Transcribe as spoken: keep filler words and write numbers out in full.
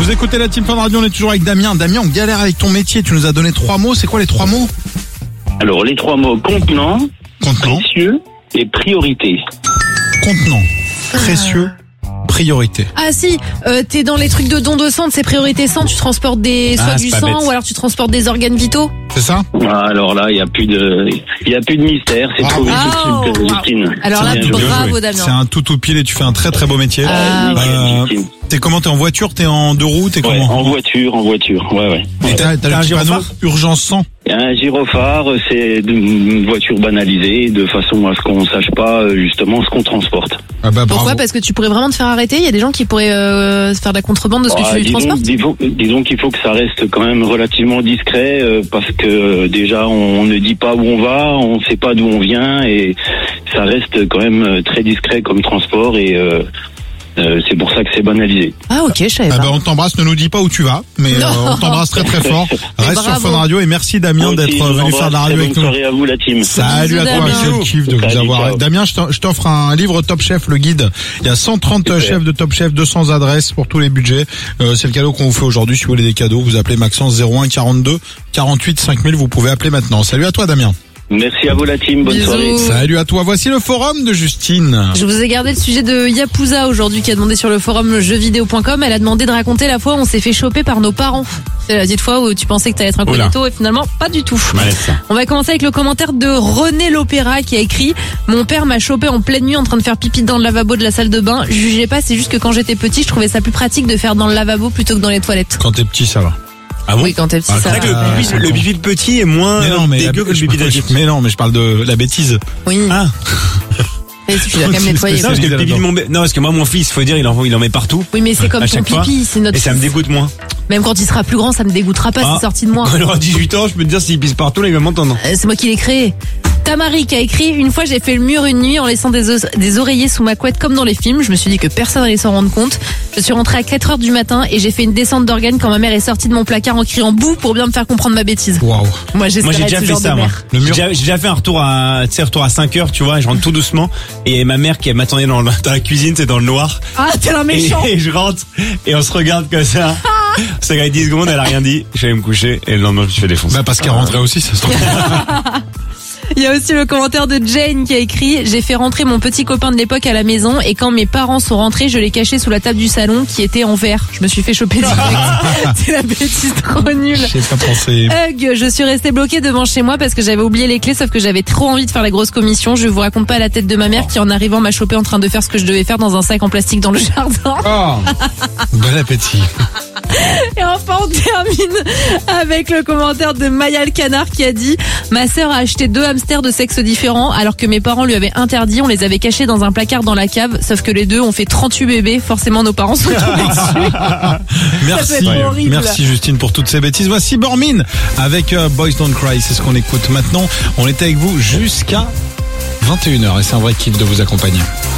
Vous écoutez la Team Fun Radio, on est toujours avec Damien. Damien, on galère avec ton métier, tu nous as donné trois mots, c'est quoi les trois mots? Alors, les trois mots, contenant, Contenant, précieux et priorité. contenant, précieux, priorité. Ah si, euh, t'es dans les trucs de don de sang, c'est priorité sang, tu transportes des soit Ah, du c'est pas sang bête. ou alors tu transportes des organes vitaux. C'est ça? Ah, alors là, il n'y a plus de, il y a plus de mystère, c'est Ah. trouvé Oh, tout de suite, wow. Justine. Alors là, Bien joué. bravo C'est Damien. un tout tout pile et tu fais un très très beau métier. Ah, Nickel, Euh, Justine. T'es comment? T'es en voiture? T'es en deux roues? T'es Ouais, comment? en voiture, en voiture, ouais, ouais. Et t'as, t'as le T'as un petit panneau gyrophare urgence cent. Et un gyrophare, c'est une voiture banalisée, de façon à ce qu'on sache pas euh, justement ce qu'on transporte. Ah bah bravo. Pourquoi? Parce que tu pourrais vraiment te faire arrêter. Il y a des gens qui pourraient euh, se faire de la contrebande de ce que Ah, tu disons, transportes. disons, disons qu'il faut que ça reste quand même relativement discret euh, parce que euh, déjà on ne dit pas où on va, on ne sait pas d'où on vient et ça reste quand même euh, très discret comme transport et euh, euh, c'est pour ça que c'est banalisé. Ah ok, je savais Ah pas. bah on t'embrasse, ne nous dis pas où tu vas, mais Non. euh, on t'embrasse très très fort. Reste sur bravo. Fun Radio et merci Damien Moi aussi, d'être je vous venu faire de la embrasse. radio Très avec bonne nous. soirée à vous la team. Salut à Bisous, toi, Damien. quel kiff de vous Salut, avoir. ciao. Damien, je t'en- je t'offre un livre Top Chef, le guide. Il y a cent trente Super. chefs de Top Chef, deux cents adresses pour tous les budgets. Euh, c'est le cadeau qu'on vous fait aujourd'hui. Si vous voulez des cadeaux, vous appelez Maxence zéro un quarante-deux quarante-huit cinq mille. Vous pouvez appeler maintenant. Salut à toi Damien. Merci à vous la team, bonne Bisous. soirée. Salut à toi. Voici le forum de Justine. Je vous ai gardé le sujet de Yapuza aujourd'hui qui a demandé sur le forum jeuxvideo point com. Elle a demandé de raconter la fois où on s'est fait choper par nos parents. C'est la petite fois où tu pensais que t'allais être un Oula. cognito et finalement pas du tout. Mal, ça. On va commencer avec le commentaire de René L'Opéra qui a écrit « Mon père m'a chopé en pleine nuit en train de faire pipi dans le lavabo de la salle de bain. Jugez pas, c'est juste que quand j'étais petit, je trouvais ça plus pratique de faire dans le lavabo plutôt que dans les toilettes. Quand t'es petit, ça va. » Ah bon? Oui, quand t'es petit, Ah, ça C'est vrai que va. le pipi, le pipi de petit est moins Mais non, mais dégueu que le je- pipi je- d'adulte. Mais non, mais je parle de la bêtise. Oui, Ah. et tu dois quand même C'est nettoyer. spécial. Non, parce que le pipi de là-dedans. mon bé- non, parce que moi, mon fils, faut dire, il en, il en met partout. Oui, mais c'est comme À ton chaque fois. pipi, c'est notre Et ça me fils. dégoûte moins. Même quand il sera plus grand, ça me dégoûtera pas, Ah. c'est sorti de moi. Quand il aura dix-huit ans, je peux te dire, s'il pisse partout, là, il va m'entendre. Euh, C'est moi qui l'ai créé. Tamari qui a écrit « Une fois j'ai fait le mur une nuit en laissant des, os- des oreillers sous ma couette comme dans les films. Je me suis dit que personne n'allait s'en rendre compte. Je suis rentrée à quatre heures du matin et j'ai fait une descente d'organes quand ma mère est sortie de mon placard en criant « Bouh » pour bien me faire comprendre ma bêtise. Waouh. Moi j'espère Moi, j'ai être déjà ce fait genre ça, de moi. mère. Le J'ai mur. déjà, j'ai déjà fait un retour à, tu sais, retour à cinq heures, tu vois, et je rentre tout doucement. Et ma mère qui m'attendait dans, le- dans la cuisine, c'est dans le noir. Ah t'es un Et, méchant. et je rentre, et on se regarde comme ça. Ça a dix secondes, elle a rien dit. Je vais me coucher, et le lendemain, je fais défoncer. Bah parce qu'elle rentrait aussi, ça se trouve. Il y a aussi le commentaire de Jane qui a écrit « J'ai fait rentrer mon petit copain de l'époque à la maison et quand mes parents sont rentrés, je l'ai caché sous la table du salon qui était en verre. Je me suis fait choper direct. » C'est la bêtise trop nulle. Je sais pas penser. Hug, je suis restée bloquée devant chez moi parce que j'avais oublié les clés sauf que j'avais trop envie de faire la grosse commission. Je vous raconte pas la tête de ma mère qui en arrivant m'a chopé en train de faire ce que je devais faire dans un sac en plastique dans le jardin. Oh. Bon appétit. Et enfin on termine avec le commentaire de Maya le Canard qui a dit « Ma sœur a acheté deux hamsters de sexe différents alors que mes parents lui avaient interdit. On les avait cachés dans un placard dans la cave sauf que les deux ont fait trente-huit bébés. Forcément nos parents sont tombés dessus. Merci. peut être horrible. Merci Justine pour toutes ces bêtises. Voici Bormin avec euh, Boys Don't Cry. C'est ce qu'on écoute maintenant. On est avec vous jusqu'à vingt et une heures et c'est un vrai kiff de vous accompagner.